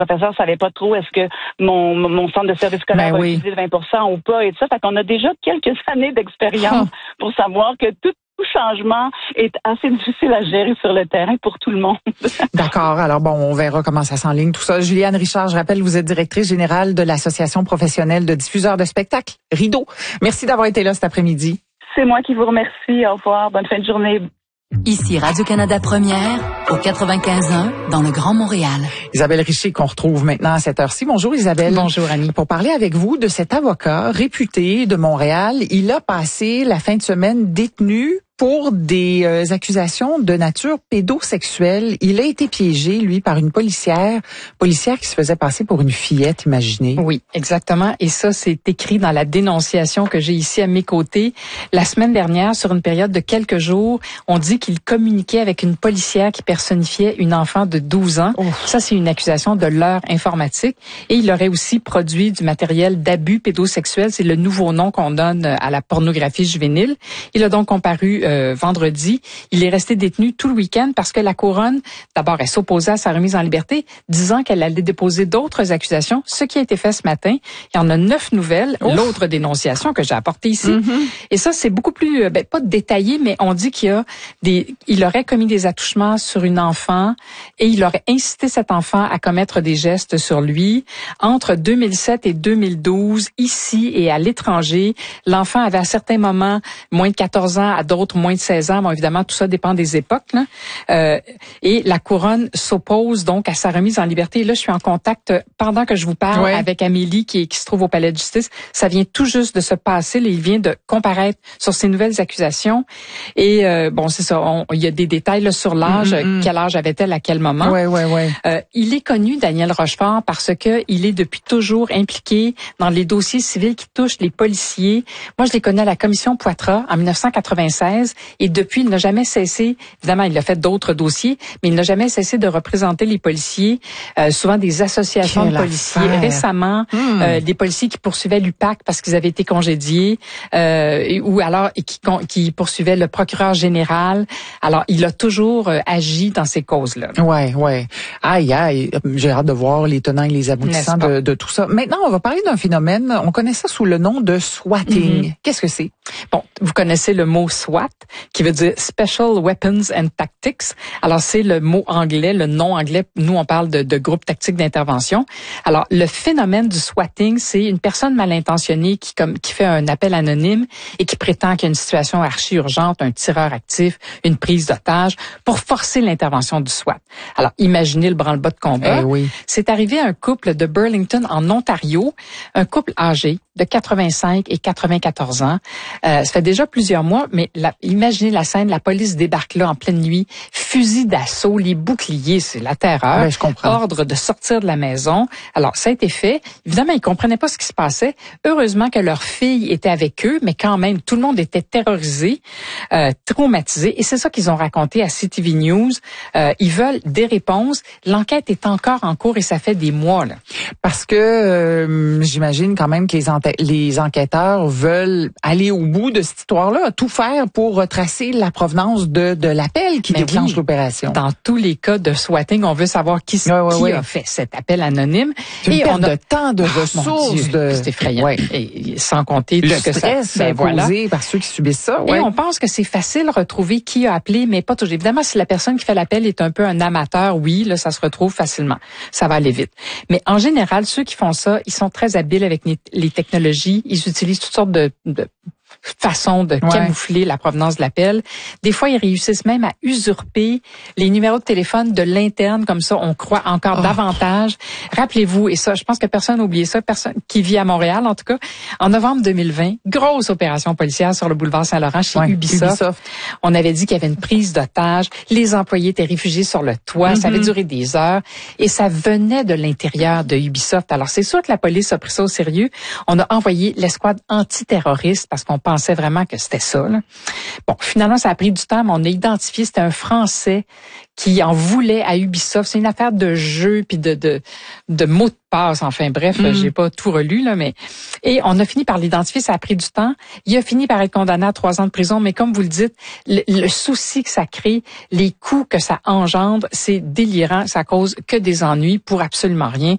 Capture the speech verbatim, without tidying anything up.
professeurs savaient pas trop est-ce que mon, mon centre de service scolaire ben va oui. utiliser le vingt pour cent ou pas et tout ça. Fait qu'on a déjà quelques années d'expérience oh. pour savoir que tout Tout changement est assez difficile à gérer sur le terrain pour tout le monde. D'accord. Alors bon, on verra comment ça s'enligne tout ça. Juliane Richard, je rappelle, vous êtes directrice générale de l'Association professionnelle de diffuseurs de spectacles, Rideau. Merci d'avoir été là cet après-midi. C'est moi qui vous remercie. Au revoir. Bonne fin de journée. Ici Radio-Canada Première, au quatre-vingt-quinze un, dans le Grand Montréal. Isabelle Richer, qu'on retrouve maintenant à cette heure-ci. Bonjour Isabelle. Bonjour Annie. Pour parler avec vous de cet avocat réputé de Montréal, il a passé la fin de semaine détenu pour des euh, accusations de nature pédosexuelle. Il a été piégé, lui, par une policière, policière qui se faisait passer pour une fillette, imaginez. Oui, exactement. Et ça, c'est écrit dans la dénonciation que j'ai ici à mes côtés. La semaine dernière, sur une période de quelques jours, on dit qu'il communiquait avec une policière qui personnifiait une enfant de douze ans. Ouf. Ça, c'est une accusation de leurre informatique. Et il aurait aussi produit du matériel d'abus pédosexuel. C'est le nouveau nom qu'on donne à la pornographie juvénile. Il a donc comparu euh, vendredi. Il est resté détenu tout le week-end parce que la couronne, d'abord, elle s'opposait à sa remise en liberté, disant qu'elle allait déposer d'autres accusations, ce qui a été fait ce matin. Il y en a neuf nouvelles, Ouf. L'autre dénonciation que j'ai apportée ici. Mm-hmm. Et ça, c'est beaucoup plus, ben, pas détaillé, mais on dit qu'il y a des, il aurait commis des attouchements sur une enfant et il aurait incité cet enfant à commettre des gestes sur lui. Entre deux mille sept et deux mille douze, ici et à l'étranger, l'enfant avait à certains moments moins de quatorze ans, à d'autres moins de seize ans. Bon, évidemment, tout ça dépend des époques, là. Euh, et la couronne s'oppose donc à sa remise en liberté. Et là, je suis en contact pendant que je vous parle ouais. avec Amélie qui, qui se trouve au palais de justice. Ça vient tout juste de se passer. Là, il vient de comparaître sur ces nouvelles accusations. Et euh, bon, c'est ça. On, il y a des détails là, sur l'âge. Mm-hmm. Quel âge avait-elle à quel moment? Ouais, ouais, ouais. Euh, il est connu, Daniel Rochefort, parce que il est depuis toujours impliqué dans les dossiers civils qui touchent les policiers. Moi, je l'ai connu à la commission Poitras en dix-neuf cent quatre-vingt-seize et depuis, il n'a jamais cessé, évidemment, il a fait d'autres dossiers, mais il n'a jamais cessé de représenter les policiers, euh, souvent des associations Quelle de policiers. affaire. Récemment, mmh. euh, des policiers qui poursuivaient l'U P A C parce qu'ils avaient été congédiés, euh, et, ou alors et qui, qui poursuivaient le procureur général. Alors, il a toujours euh, agi dans ces causes-là. Ouais, ouais. Aïe, aïe. J'ai hâte de voir les tenants et les aboutissants de, de tout ça. Maintenant, on va parler d'un phénomène. On connaît ça sous le nom de swatting. Mmh. Qu'est-ce que c'est? Bon, vous connaissez le mot SWAT, qui veut dire Special Weapons and Tactics. Alors, c'est le mot anglais, le nom anglais. Nous, on parle de, de groupe tactique d'intervention. Alors, le phénomène du swatting, c'est une personne mal intentionnée qui, comme, qui fait un appel anonyme et qui prétend qu'il y a une situation archi-urgente, un tireur actif, une prise d'otage, pour forcer l'intervention du SWAT. Alors, imaginez le branle-bas de combat. Eh oui. C'est arrivé à un couple de Burlington, en Ontario, un couple âgé de quatre-vingt-cinq et quatre-vingt-quatorze ans. Euh, ça fait déjà plusieurs mois, mais la, imaginez la scène, la police débarque là en pleine nuit, fusil d'assaut, les boucliers, c'est la terreur. Ouais, je comprends. Ordre de sortir de la maison. Alors, ça a été fait. Évidemment, ils comprenaient pas ce qui se passait. Heureusement que leur fille était avec eux, mais quand même, tout le monde était terrorisé, euh, traumatisé. Et c'est ça qu'ils ont raconté à C T V News. Euh, ils veulent des réponses. L'enquête est encore en cours et ça fait des mois, là. Parce que euh, j'imagine quand même que les, enquêteurs, les enquêteurs veulent aller au bout de cette histoire-là, tout faire pour retracer la provenance de, de l'appel qui Mais déclenche oui, l'opération. Dans tous les cas de swatting, on veut savoir qui, ouais, ouais, qui ouais. a fait cet appel anonyme. C'est une et perte on a de temps, de oh, ressources. Dieu, de... C'est effrayant. Ouais. Et, sans compter le tout ce que stress ça ben, causé voilà. par ceux qui subissent ça. Ouais. Et on pense que c'est facile de retrouver qui a appelé, mais pas toujours. Évidemment, si la personne qui fait l'appel est un peu un amateur, oui, là, ça se retrouve facilement. Ça va aller vite. Mais en général, ceux qui font ça, ils sont très habiles avec les technologies. Ils utilisent toutes sortes de, de façon de ouais. camoufler la provenance de l'appel. Des fois, ils réussissent même à usurper les numéros de téléphone de l'interne, comme ça, on croit encore oh. davantage. Rappelez-vous, et ça, je pense que personne n'a oublié ça, personne qui vit à Montréal, en tout cas, en novembre deux mille vingt, grosse opération policière sur le boulevard Saint-Laurent chez ouais, Ubisoft. Ubisoft. On avait dit qu'il y avait une prise d'otage, les employés étaient réfugiés sur le toit, mm-hmm. ça avait duré des heures, et ça venait de l'intérieur de Ubisoft. Alors, c'est sûr que la police a pris ça au sérieux. On a envoyé l'escouade antiterroriste parce qu'on pensait vraiment que c'était ça. Là. Bon, finalement, ça a pris du temps, mais on a identifié, c'était un Français qui en voulait à Ubisoft. C'est une affaire de jeu puis de de de mots de passe. Enfin bref, mm. j'ai pas tout relu là, mais et on a fini par l'identifier. Ça a pris du temps. Il a fini par être condamné à trois ans de prison. Mais comme vous le dites, le, le souci que ça crée, les coûts que ça engendre, c'est délirant. Ça cause que des ennuis pour absolument rien.